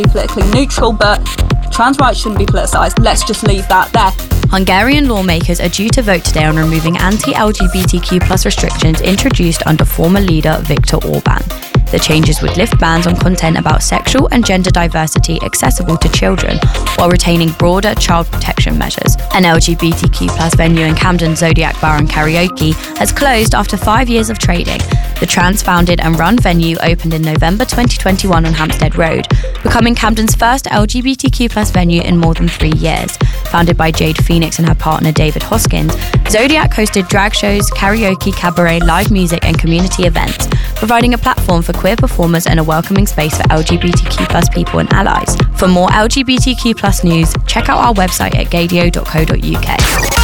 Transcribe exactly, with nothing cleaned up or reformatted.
politically neutral, but trans rights shouldn't be politicised. Let's just leave that there. Hungarian lawmakers are due to vote today on removing anti-L G B T Q plus restrictions introduced under former leader Viktor Orban. The changes would lift bans on content about sexual and gender diversity accessible to children, while retaining broader child protection measures. An L G B T Q plus venue in Camden, Zodiac Bar and Karaoke, has closed after five years of trading. The trans-founded and run venue opened in November twenty twenty-one on Hampstead Road, becoming Camden's first L G B T Q plus venue in more than three years. Founded by Jade Phoenix and her partner David Hoskins, Zodiac hosted drag shows, karaoke, cabaret, live music and community events, providing a platform for queer performers and a welcoming space for L G B T Q plus people and allies. For more L G B T Q plus news, check out our website at gaydio dot co dot uk.